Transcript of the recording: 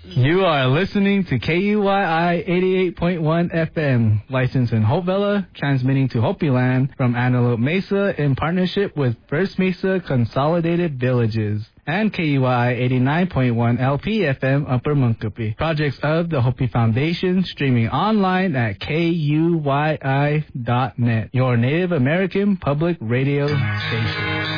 You are listening to KUYI 88.1 FM, licensed in Hope Valley, transmitting to Hopi Land from Antelope Mesa in partnership with First Mesa Consolidated Villages, and KUYI 89.1 LP FM Upper Munkapi. Projects of the Hopi Foundation, streaming online at KUYI.net, your Native American public radio station.